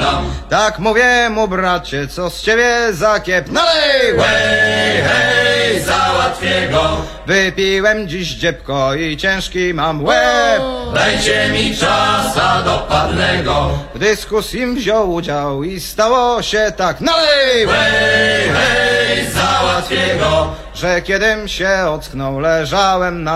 dam. Tak mówię mu, bracie, co z ciebie za kiep? Nalej! Hej, hej, załatwię go. Wypiłem dziś dziebko i ciężki mam łeb. Dajcie mi czasa dopadnego. W dyskusji wziął udział i stało się tak. Nalej! Hej, hej, załatwię go. Że kiedym się ocknął, leżałem na